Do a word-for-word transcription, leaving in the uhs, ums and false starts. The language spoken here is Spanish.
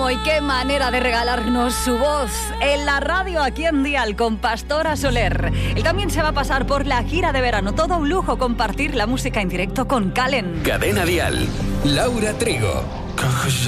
cómo y qué manera de regalarnos su voz en la radio aquí en Dial con Pastora Soler. Él también se va a pasar por la gira de verano. Todo un lujo compartir la música en directo con Calen. Cadena Dial, Laura Trigo.